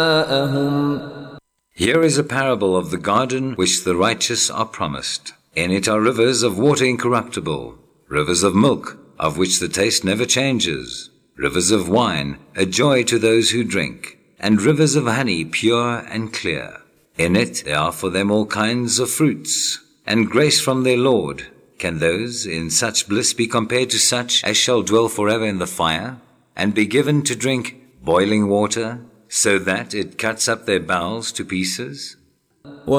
Here is a parable of the garden which the righteous are promised. In it are rivers of water incorruptible, rivers of milk, of which the taste never changes, rivers of wine, a joy to those who drink, and rivers of honey pure and clear. In it there are for them all kinds of fruits, and grace from their Lord. Can those in such bliss be compared to such as shall dwell forever in the fire, and be given to drink boiling water, so that it cuts up their bowels to pieces?